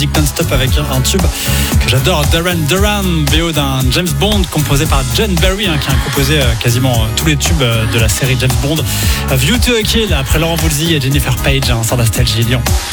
musique non-stop avec un tube que j'adore, Duran Duran, BO d'un James Bond composé par John Barry, qui a composé quasiment tous les tubes de la série James Bond. View to a Kill après Laurent Voulzy et Jennifer Page, sur Nostalgie Lyon.